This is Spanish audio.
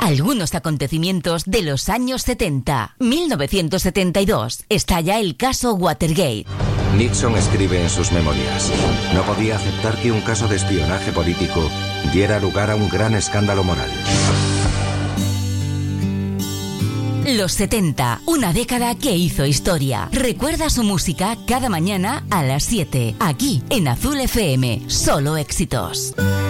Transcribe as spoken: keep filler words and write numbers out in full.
Algunos acontecimientos de los años setenta. mil novecientos setenta y dos. Estalla el caso Watergate. Nixon escribe en sus memorias: no podía aceptar que un caso de espionaje político diera lugar a un gran escándalo moral. Los setenta, una década que hizo historia. Recuerda su música cada mañana a las siete, aquí en Azul F M. Solo éxitos.